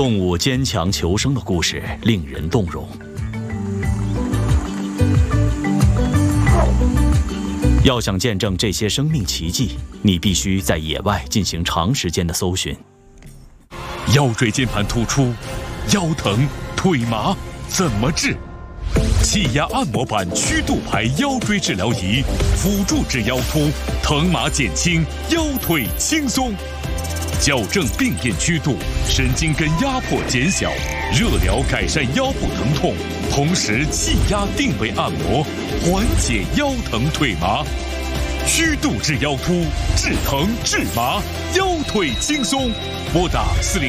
动物坚强求生的故事令人动容。要想见证这些生命奇迹，你必须在野外进行长时间的搜寻。 腰椎间盘突出、腰疼、腿麻怎么治？气压按摩板曲度牌腰椎治疗仪，辅助治腰突，疼麻减轻，腰腿轻松。矫正病变曲度，神经根压迫减小，热疗改善腰部疼痛，同时气压定位按摩，缓解腰疼腿麻。曲度治腰突，治疼治麻，腰腿轻松。拨打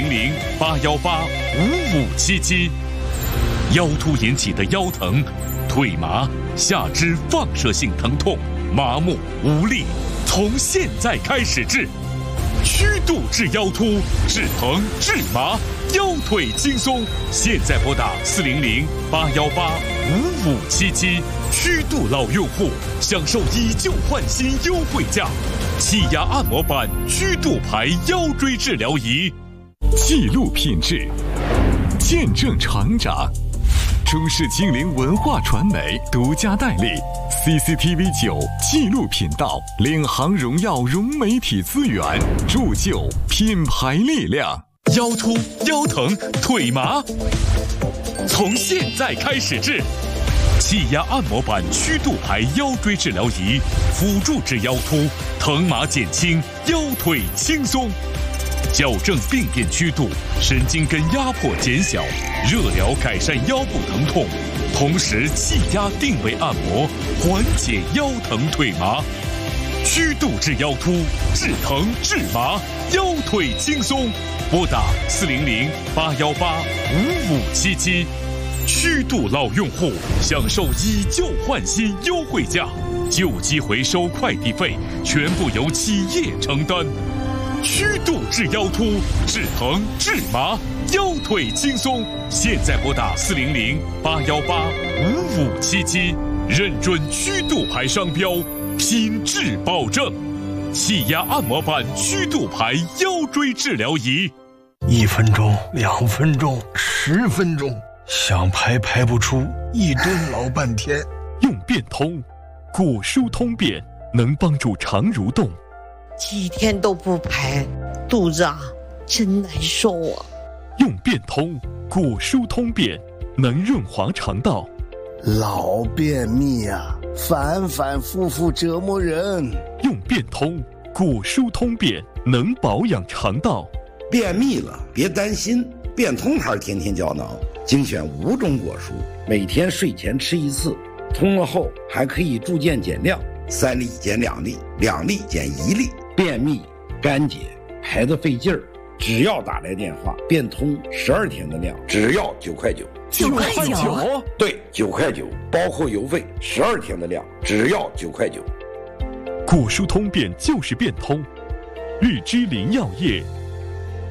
400-818-5577。腰突引起的腰疼、腿麻、下肢放射性疼痛、麻木无力，从现在开始治。曲度治腰突，治疼治麻，腰腿轻松。现在拨打400-818-5577。曲度老用户享受以旧换新优惠价，气压按摩板曲度牌腰椎治疗仪。 记录品质，见证成长。中视精灵文化传媒独家代理 CCTV9 纪录频道，领航荣耀融媒体资源，铸就品牌力量。 腰突、腰疼、腿麻，从现在开始治。气压按摩板曲度牌腰椎治疗仪，辅助治腰突，疼麻减轻，腰腿轻松。矫正病变曲度，神经根压迫减小，热疗改善腰部疼痛，同时气压定位按摩，缓解腰疼腿麻。曲度治腰突，治疼治麻，腰腿轻松。拨打400-818-5577。曲度老用户享受以旧换新优惠价，旧机回收快递费全部由企业承担。曲度治腰突，治疼治麻，腰腿轻松。现在拨打400-818-5577，认准曲度牌商标，品质保证。气压按摩板曲度牌腰椎治疗仪 ，1分钟、2分钟、10分钟，想排排不出，一蹲老半天。 用变通，骨疏通便，能帮助肠蠕动。 几天都不排，肚子真难受啊。 用变通，骨疏通便，能润滑肠道。 老便秘啊，反反复复折磨人。 用变通，骨疏通便，能保养肠道。 便秘了别担心，变通牌天天胶囊精选5种果蔬，每天睡前吃1次，通了后还可以逐渐减量，3粒减2粒，2粒减1粒。便秘、干结、排得费劲儿，只要打来电话，变通12天的量，只要9块9。 9块9？ 对，9块9，包括邮费，12天的量，只要9块9。 骨疏通便就是变通，日之林药业